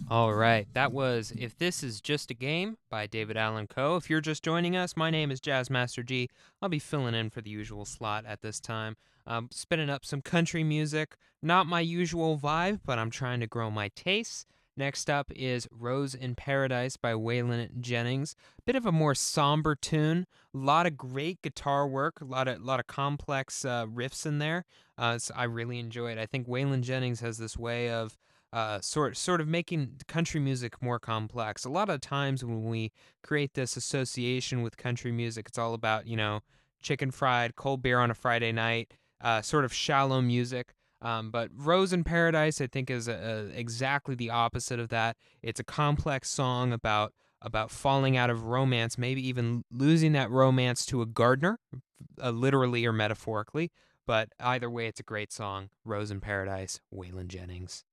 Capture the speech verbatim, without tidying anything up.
All right, that was If This Is Just a Game by David Allan Coe. If you're just joining us, my name is Jazz Master G. I'll be filling in for the usual slot at this time. Um, spinning up some country music. Not my usual vibe, but I'm trying to grow my tastes. Next up is Rose in Paradise by Waylon Jennings. Bit of a more somber tune. A lot of great guitar work. A lot of lot of complex uh, riffs in there. Uh, so I really enjoy it. I think Waylon Jennings has this way of uh, sort sort of making country music more complex. A lot of times when we create this association with country music, it's all about you know chicken fried, cold beer on a Friday night, uh, sort of shallow music. Um, but Rose in Paradise, I think, is uh exactly the opposite of that. It's a complex song about about falling out of romance, maybe even losing that romance to a gardener, uh, literally or metaphorically. But either way, it's a great song. Rose in Paradise, Waylon Jennings.